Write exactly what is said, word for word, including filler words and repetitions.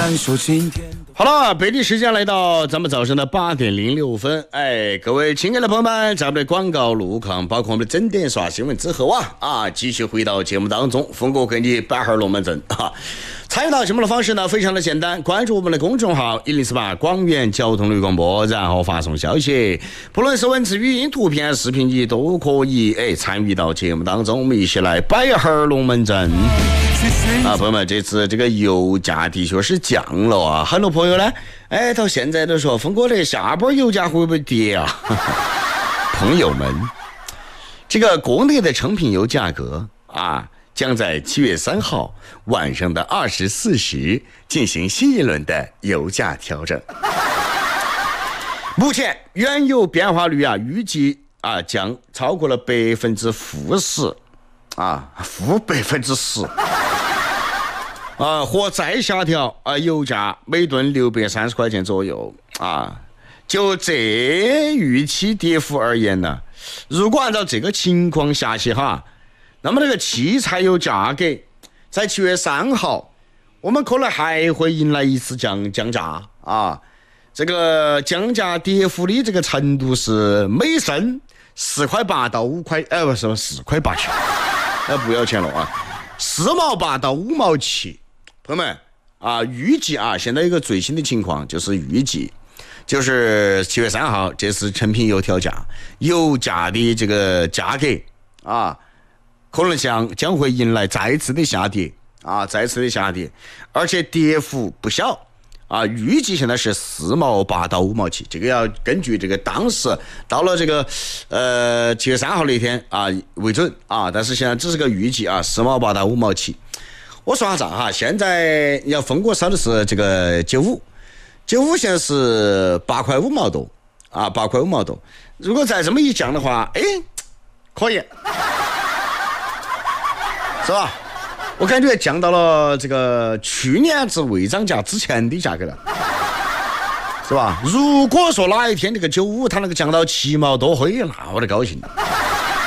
感受今天。 好了，北京时间来到咱们早上的八点零六分。哎，各位亲爱的朋友们，在我们的广告路况，包括我们的整点刷新闻之后啊啊，继续回到节目当中，峰哥给你摆哈龙门阵啊。参与到节目的方式呢，非常的简单，关注我们的公众号一零四八广远交通旅广播，然后发送消息，不论是文字、语音、图片、视频，你都可以哎参与到节目当中，我们一起来摆哈龙门阵啊！朋友们，这次这个油价的确是降了啊，很多朋友呢，哎，到现在都说峰哥的下波油价会不会跌啊？朋友们，这个国内的成品油价格啊，将在七月三号晚上的二十四时进行新一轮的油价调整。目前原油变化率啊，预计啊将超过了百分之负十啊，负百分之十啊，或再下调啊，油价每吨六百三十块钱左右啊。就这预期跌幅而言呢，如果按照这个情况下去哈。那么这个汽柴油价格在七月三号，我们可能还会迎来一次降降价啊！这个降价跌幅的这个程度是每升四块八到五块，哎，不是四块八钱，哎，不要钱了啊，四毛八到五毛七。朋友们啊，预计啊，现在一个最新的情况就是预计，就是七月三号这次成品油调价，油价的这个价格啊。可能将将会迎来再次的下跌啊，再次的下跌，而且跌幅不小啊，预计现在是四毛八到五毛七，这个要根据这个当时到了这个呃七月三号那天啊为准啊，但是现在只是个预计啊，四毛八到五毛七。我说下账哈，现在要峰哥烧的是这个九五，九五现在是八块五毛多啊，八块五毛多。如果再这么一降的话，哎，可以。是吧？我感觉降到了这个去年子未涨价之前的价格了，是吧？如果说哪一天这个九五它那个降到七毛多，嘿，那我得高兴。